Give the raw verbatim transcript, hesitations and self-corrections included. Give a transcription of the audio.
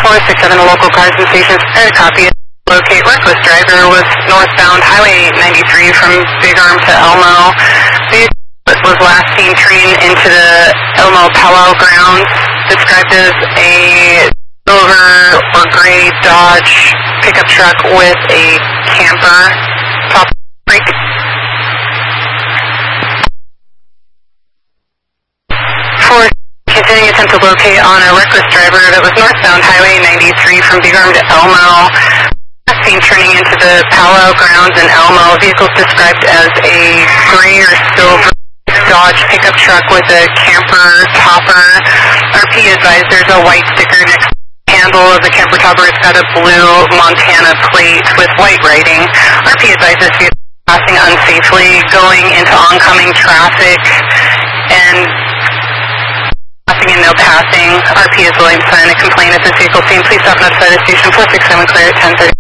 four six seven, the local cars and stations. Air copy. Locate reckless driver was northbound Highway ninety-three from Big Arm to Elmo. Vehicle was last seen turning into the Elmo Powwow grounds, described as a silver or gray Dodge pickup truck with a camper top brake. For continuing attempt to locate on a reckless driver that was northbound Highway ninety-three from Big Arm to Elmo. Seen turning into the Powwow grounds in Elmo. Vehicles described as a gray or silver Dodge pickup truck with a camper topper. R P advised there's a white sticker next to the handle of the camper topper. It's got a blue Montana plate with white writing. R P advised this vehicle passing unsafely, going into oncoming traffic, and passing and no passing. R P is willing to sign a complaint at this vehicle scene. Please stop outside the station four six seven, clear at ten thirty.